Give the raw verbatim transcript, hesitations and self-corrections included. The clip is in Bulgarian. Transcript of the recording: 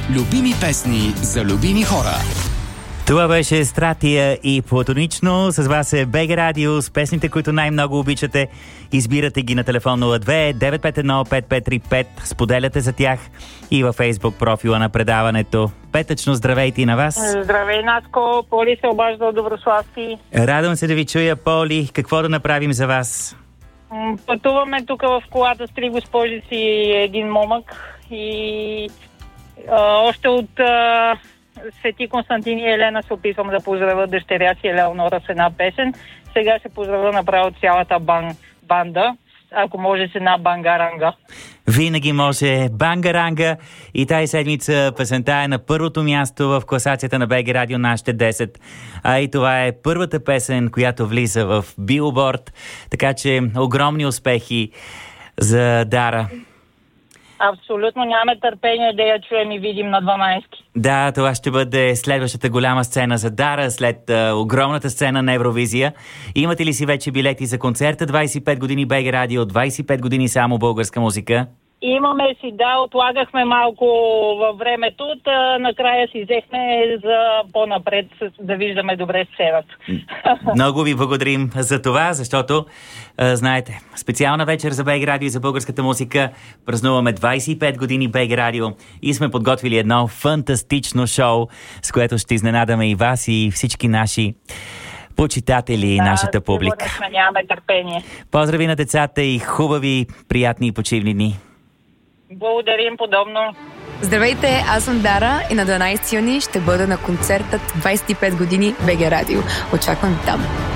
Любими песни за любими хора. Това беше Стратия и Платонично. С вас е БГ Радио с песните, които най-много обичате. Избирате ги на телефон нула две девет пет едно пет пет три пет. Споделяте за тях и във Фейсбук профила на предаването. Петъчно здравейте и на вас. Здравей, Наско. Поли се обажда от Доброславски. Радвам се да ви чуя, Поли. Какво да направим за вас? М, Пътуваме тук в колата с три госпожици и един момък. И а, още от а, Свети Константин и Елена се опитвам да поздравя дъщеря си Елеонора с една песен. Сега ще поздравя направо цялата бан, банда, ако може с една бангаранга. Винаги може бангаранга. И тази седмица песента е на първото място в класацията на БГ Радио нашите десет. А и това е първата песен, която влиза в Билборд. Така че огромни успехи за Дара. Абсолютно нямаме търпение да я чуем и видим на дванайсети. Да, това ще бъде следващата голяма сцена за Дара след а, огромната сцена на Евровизия. Имате ли си вече билети за концерта? двайсет и пет години БГ Радио, двайсет и пет години само българска музика. Имаме си, да, отлагахме малко във времето, та накрая си взехме за по-напред да виждаме добре сцената. Много ви благодарим за това, защото, а, знаете, специална вечер за БГ Радио и за българската музика. Празнуваме двайсет и пет години БГ Радио и сме подготвили едно фантастично шоу, с което ще изненадаме и вас и всички наши почитатели и да, нашата публика. Сме, нямаме търпение. Поздрави на децата и хубави, приятни и почивни дни. Благодарим подобно. Здравейте, аз съм Дара и на дванайсети юни ще бъда на концертът двайсет и пет години БГ Радио. Очаквам там.